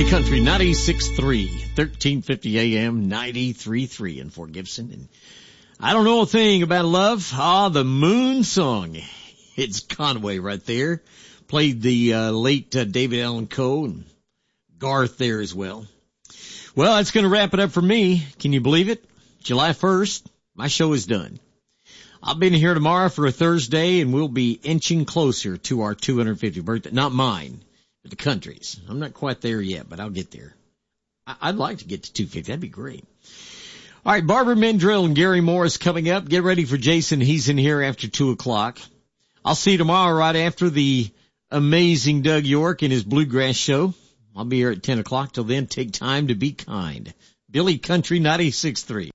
Billy Country 96.3, 1350 AM, 93.3 in Fort Gibson. And I don't know a thing about love. The Moon Song. It's Conway right there. Played the late David Allan Coe and Garth there as well. Well, that's going to wrap it up for me. Can you believe it? July 1st, my show is done. I'll be in here tomorrow for a Thursday, and we'll be inching closer to our 250th birthday. Not mine, but the country's. I'm not quite there yet, but I'll get there. I'd like to get to 250. That'd be great. All right, Barbara Mendrell and Gary Morris coming up. Get ready for Jason. He's in here after 2 o'clock. I'll see you tomorrow right after the amazing Doug York and his Bluegrass show. I'll be here at 10 o'clock. Till then, take time to be kind. Billy Country 96.3.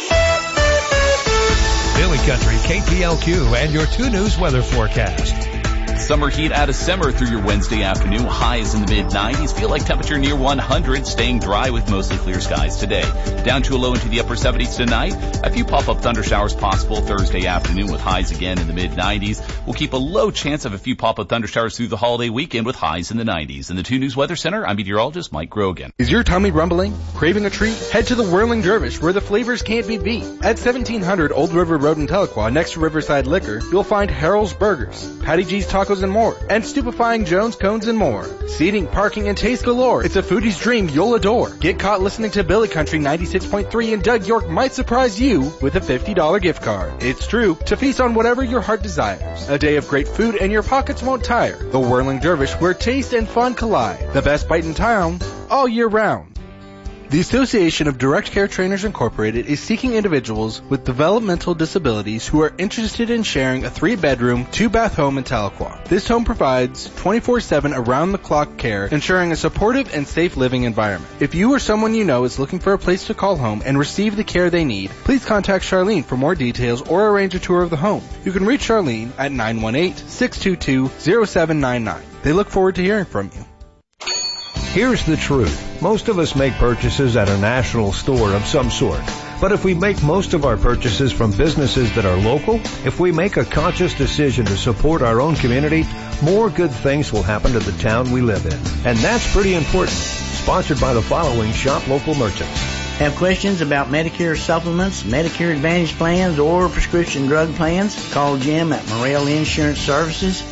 Billy Country, KPLQ, and your 2 News weather forecast. Summer heat out of summer through your Wednesday afternoon. Highs in the mid-90s. Feel like temperature near 100. Staying dry with mostly clear skies today. Down to a low into the upper 70s tonight. A few pop-up thunder showers possible Thursday afternoon with highs again in the mid-90s. We'll keep a low chance of a few pop-up thunder showers through the holiday weekend with highs in the 90s. In the 2 News Weather Center, I'm meteorologist Mike Grogan. Is your tummy rumbling? Craving a treat? Head to the Whirling Dervish where the flavors can't be beat. At 1700 Old River Road in Tahlequah next to Riverside Liquor, you'll find Harold's Burgers, Patty G's Tacos and more, and Stupefying Jones Cones and more. Seating, parking, and taste galore. It's a foodie's dream you'll adore. Get caught listening to Billy Country 96.3 and Doug York might surprise you with a $50 gift card. It's true, to feast on whatever your heart desires. A day of great food and your pockets won't tire. The Whirling Dervish where taste and fun collide. The best bite in town, all year round. The Association of Direct Care Trainers Incorporated is seeking individuals with developmental disabilities who are interested in sharing a 3-bedroom, 2-bath home in Tahlequah. This home provides 24/7 around-the-clock care, ensuring a supportive and safe living environment. If you or someone you know is looking for a place to call home and receive the care they need, please contact Charlene for more details or arrange a tour of the home. You can reach Charlene at 918-622-0799. They look forward to hearing from you. Here's the truth. Most of us make purchases at a national store of some sort. But if we make most of our purchases from businesses that are local, if we make a conscious decision to support our own community, more good things will happen to the town we live in. And that's pretty important. Sponsored by the following Shop Local merchants. Have questions about Medicare supplements, Medicare Advantage plans, or prescription drug plans? Call Jim at Morrell Insurance Services,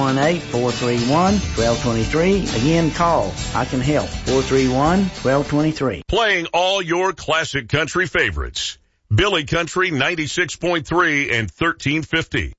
918-431-1223. Again, call. I can help. 431-1223. Playing all your classic country favorites. Billy Country 96.3 and 1350.